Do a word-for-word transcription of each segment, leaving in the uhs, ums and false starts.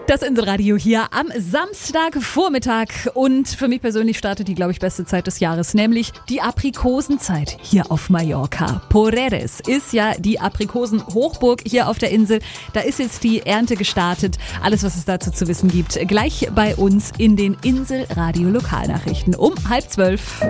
Das Inselradio hier am Samstagvormittag und für mich persönlich startet die, glaube ich, beste Zeit des Jahres, nämlich die Aprikosenzeit hier auf Mallorca. Porreres ist ja die Aprikosen-Hochburg hier auf der Insel. Da ist jetzt die Ernte gestartet. Alles, was es dazu zu wissen gibt, gleich bei uns in den Inselradio-Lokalnachrichten um halb zwölf.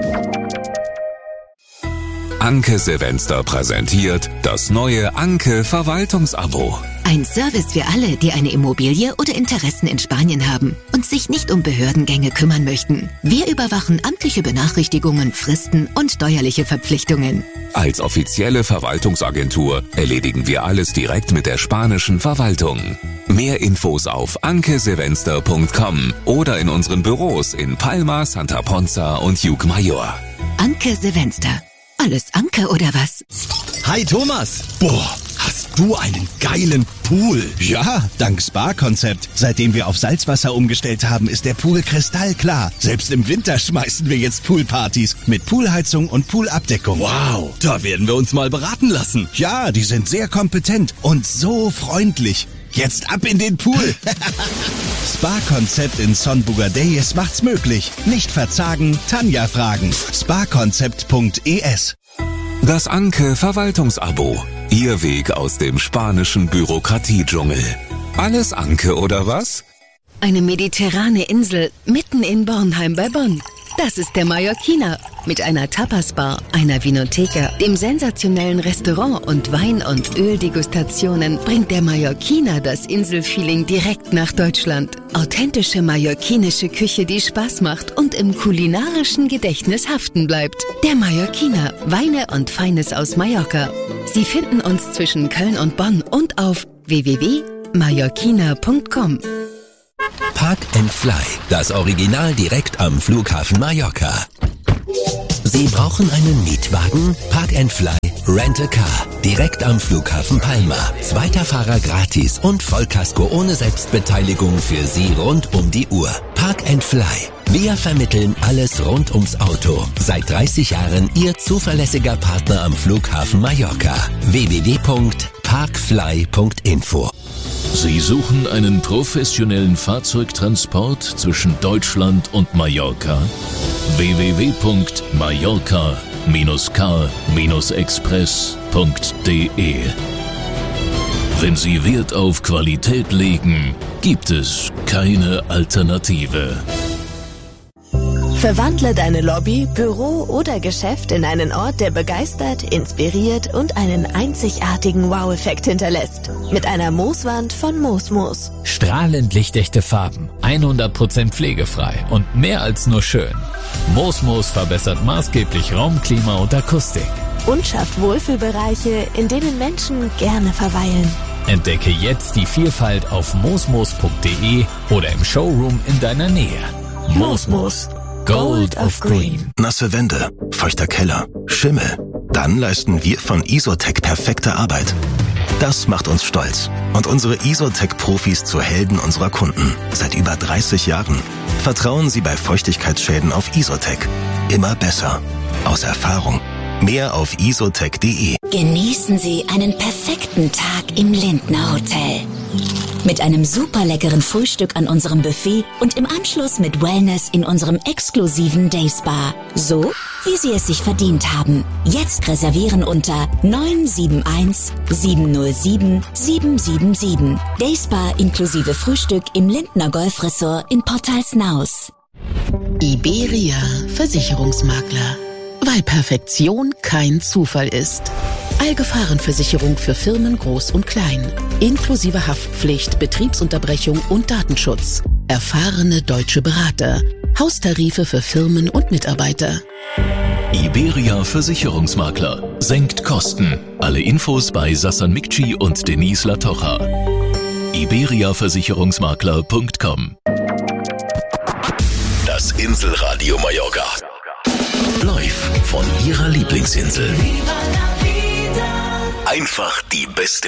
Anke Silvester präsentiert das neue Anke Verwaltungsabo. Ein Service für alle, die eine Immobilie oder Interessen in Spanien haben und sich nicht um Behördengänge kümmern möchten. Wir überwachen amtliche Benachrichtigungen, Fristen und steuerliche Verpflichtungen. Als offizielle Verwaltungsagentur erledigen wir alles direkt mit der spanischen Verwaltung. Mehr Infos auf anke silvester punkt com oder in unseren Büros in Palma, Santa Ponza und Llucmajor. Anke Silvester. Alles Anke oder was? Hi Thomas! Boah, hast du einen geilen Pool? Ja, dank Spa-Konzept. Seitdem wir auf Salzwasser umgestellt haben, ist der Pool kristallklar. Selbst im Winter schmeißen wir jetzt Poolpartys mit Poolheizung und Poolabdeckung. Wow, da werden wir uns mal beraten lassen. Ja, die sind sehr kompetent und so freundlich. Jetzt ab in den Pool. Spa-Konzept in Son Bugadeyes macht's möglich. Nicht verzagen, Tanja fragen. spa-konzept punkt e s. Das Anke Verwaltungsabo. Ihr Weg aus dem spanischen Bürokratiedschungel. Alles Anke oder was? Eine mediterrane Insel mitten in Bornheim bei Bonn. Das ist der Mallorquiner. Mit einer Tapas-Bar, einer Vinotheka, dem sensationellen Restaurant und Wein- und Öldegustationen bringt der Mallorquiner das Inselfeeling direkt nach Deutschland. Authentische mallorquinische Küche, die Spaß macht und im kulinarischen Gedächtnis haften bleibt. Der Mallorquiner, Weine und Feines aus Mallorca. Sie finden uns zwischen Köln und Bonn und auf w w w punkt mallorquiner punkt com. Park and Fly, das Original direkt am Flughafen Mallorca. Sie brauchen einen Mietwagen? Park and Fly Rent a Car, direkt am Flughafen Palma. Zweiter Fahrer gratis und Vollkasko ohne Selbstbeteiligung für Sie rund um die Uhr. Park and Fly. Wir vermitteln alles rund ums Auto. Seit dreißig Jahren Ihr zuverlässiger Partner am Flughafen Mallorca. w w w punkt parkfly punkt info. Sie suchen einen professionellen Fahrzeugtransport zwischen Deutschland und Mallorca? w w w punkt mallorca car express punkt d e. Wenn Sie Wert auf Qualität legen, gibt es keine Alternative. Verwandle deine Lobby, Büro oder Geschäft in einen Ort, der begeistert, inspiriert und einen einzigartigen Wow-Effekt hinterlässt. Mit einer Mooswand von Moosmoos. Strahlend lichtechte Farben, hundert Prozent pflegefrei und mehr als nur schön. Moosmoos verbessert maßgeblich Raum, Klima und Akustik. Und schafft Wohlfühlbereiche, in denen Menschen gerne verweilen. Entdecke jetzt die Vielfalt auf moosmoos punkt d e oder im Showroom in deiner Nähe. Moosmoos. Gold of Green. Nasse Wände, feuchter Keller, Schimmel. Dann leisten wir von Isotec perfekte Arbeit. Das macht uns stolz und unsere Isotec-Profis zu Helden unserer Kunden. Seit über dreißig Jahren. Vertrauen Sie bei Feuchtigkeitsschäden auf Isotec. Immer besser. Aus Erfahrung. Mehr auf isotec punkt d e. Genießen Sie einen perfekten Tag im Lindner Hotel. Mit einem super leckeren Frühstück an unserem Buffet und im Anschluss mit Wellness in unserem exklusiven Dayspa. So, wie Sie es sich verdient haben. Jetzt reservieren unter neun sieben eins sieben null sieben sieben sieben sieben. Dayspa inklusive Frühstück im Lindner Golfresort in Portalsnaus. Iberia Versicherungsmakler. Weil Perfektion kein Zufall ist. Allgefahrenversicherung für Firmen groß und klein. Inklusive Haftpflicht, Betriebsunterbrechung und Datenschutz. Erfahrene deutsche Berater. Haustarife für Firmen und Mitarbeiter. Iberia Versicherungsmakler. Senkt Kosten. Alle Infos bei Sassan Mikci und Denise Latocha. iberia versicherungsmakler punkt com. Das Inselradio Mallorca. Live von Ihrer Lieblingsinsel. Einfach die beste